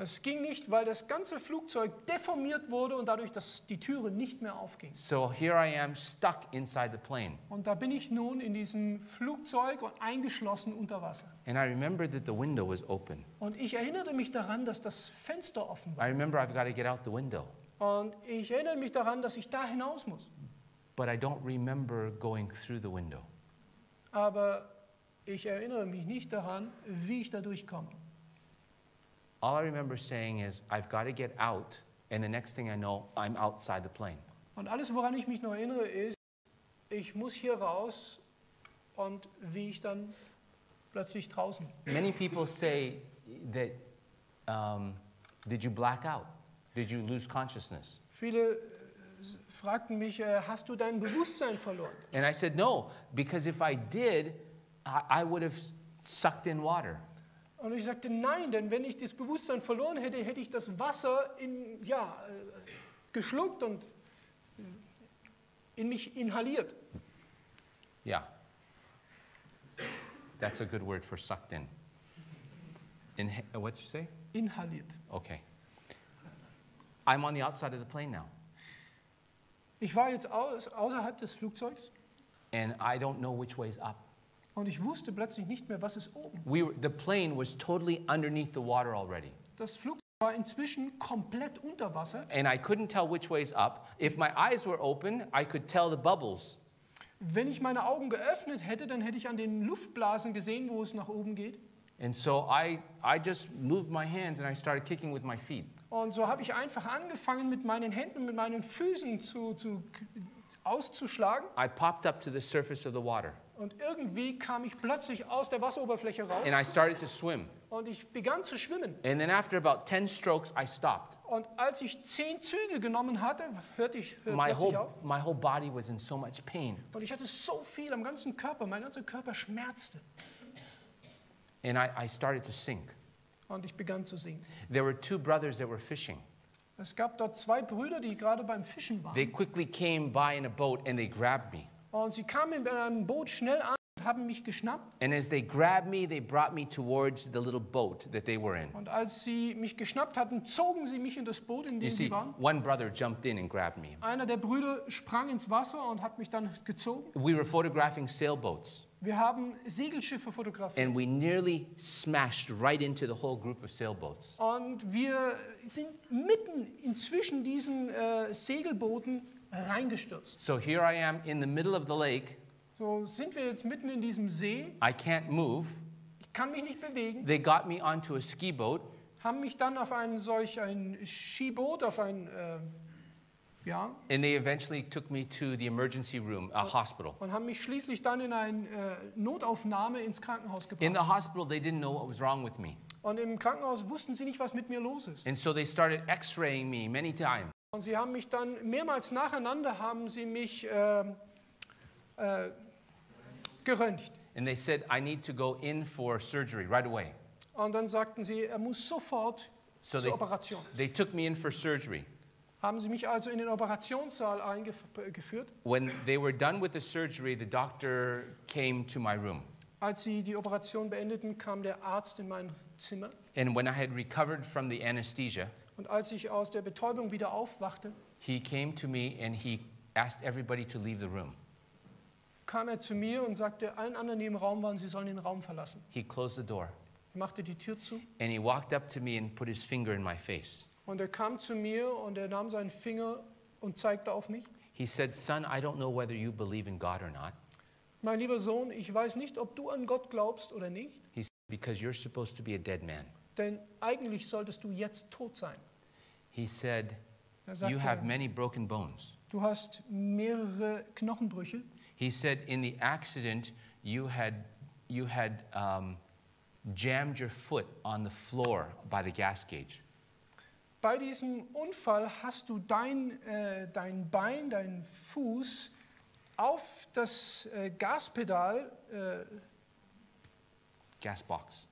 Es ging nicht, weil das ganze Flugzeug deformiert wurde und dadurch, dass die Türe nicht mehr aufging. So here I am stuck inside the plane. Und da bin ich nun in diesem Flugzeug und eingeschlossen unter Wasser. And I remembered that the window was open. Und ich erinnerte mich daran, dass das Fenster offen I war. remember I've got to get out the window. Und ich erinnere mich daran, dass ich da hinaus muss. But I don't remember going through the window. Aber ich erinnere mich nicht daran, wie ich da durchkomme. All I remember saying is, I've got to get out, and the next thing I know, I'm outside the plane. Und alles, woran ich mich noch erinnere, ist, ich muss hier raus und wie ich dann plötzlich draußen. Many people say that, did you black out? Did you lose consciousness? Viele fragten mich, hast du dein Bewusstsein verloren? And I said, no, because if I did, I would have sucked in water. Und ich sagte, nein, denn wenn ich das Bewusstsein verloren hätte, hätte ich das Wasser geschluckt und in mich inhaliert. Yeah. That's a good word for sucked in. What did you say? Inhaliert. Okay. I'm on the outside of the plane now. Ich war jetzt außerhalb des Flugzeugs And I don't know which way's up. und ich wusste plötzlich nicht mehr, was ist oben. The plane was totally underneath the water already. Das Flugzeug war inzwischen komplett unter Wasser. And I couldn't tell which way's up. If my eyes were open, I could tell the bubbles. Wenn ich meine Augen geöffnet hätte, dann hätte ich an den Luftblasen gesehen, wo es nach oben geht. And so I just moved my hands and I started kicking with my feet. Und so habe ich einfach angefangen, mit meinen Händen und mit meinen Füßen auszuschlagen. I popped up to the surface of the water. Und irgendwie kam ich plötzlich aus der Wasseroberfläche raus. And I started to swim. Und ich begann zu schwimmen. And then after about 10 strokes, I stopped. Und als ich 10 Züge genommen hatte, hörte My plötzlich auf. whole body was in so much pain. Und ich hatte so viel am ganzen Körper, mein ganzer Körper schmerzte. And I started to sink. Und ich begann zu sinken. There were 2 brothers that were fishing. Es gab dort 2 Brüder, die gerade beim Fischen They waren. quickly came by in a boat and they grabbed me. Und sie kamen mit einem Boot schnell an und haben mich geschnappt. And as they grabbed me, they brought me towards the little boat that they were in. Und als sie mich geschnappt hatten, zogen sie mich in das Boot, in You dem see, sie waren. one brother jumped in and grabbed me. Einer der Brüder sprang ins Wasser und hat mich dann gezogen. We were photographing sailboats, Wir haben Segelschiffe fotografiert. and we nearly smashed right into the whole group of sailboats. Und wir sind mitten inzwischen diesen Segelbooten reingestürzt. So here I am in the middle of the lake. So sind wir jetzt mitten in diesem See. I can't move. Ich kann mich nicht bewegen. They got me onto a ski boat, Haben mich dann auf ein Skiboot, auf ein and they eventually took me to the emergency room, a hospital. und haben mich schließlich dann in eine Notaufnahme ins Krankenhaus In the gebracht. hospital, they didn't know what was wrong with me. Und im Krankenhaus wussten sie nicht, was mit mir los ist. And so they started x-raying me many times. Und sie haben mich dann mehrmals nacheinander haben sie mich geröntgt. And they said, I need to go in for surgery right away. Und dann sagten sie, er muss sofort So zur Operation. they took me in for surgery. Haben sie mich also in den Operationssaal eingeführt. When they were done with the surgery, the doctor came to my room. Als sie die Operation beendeten, kam der Arzt in mein Zimmer. And when I had recovered from the anesthesia, Und als ich aus der Betäubung wieder aufwachte, he came to me and he asked everybody to leave the room. kam er zu mir und sagte allen anderen, die im Raum waren, sie sollen den Raum verlassen. He closed the door Er machte die Tür zu and he walked up to me and put his finger in my face. und er kam zu mir und er nahm seinen Finger und zeigte auf mich. He said, son, I don't know whether you believe in God or not. Mein lieber Sohn, ich weiß nicht, ob du an Gott glaubst oder nicht, He said, because you're supposed to be a dead man. denn eigentlich solltest du jetzt tot sein. He said, Er you have sagte, many broken bones. du hast mehrere Knochenbrüche. He said, in the accident, you had jammed your foot on the floor by the gas gauge. Bei diesem Unfall hast du dein Bein, deinen Fuß auf das Gaspedal, Gas box,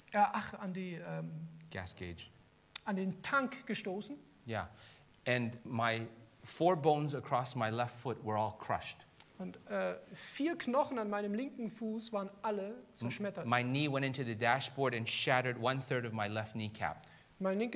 gas gauge. an den Tank gestoßen. Yeah. And my 4 bones across my left foot were all crushed. Und 4 Knochen an meinem linken Fuß waren alle zerschmettert. My knee went into the dashboard and shattered 1/3 of my left kneecap. Mein linkes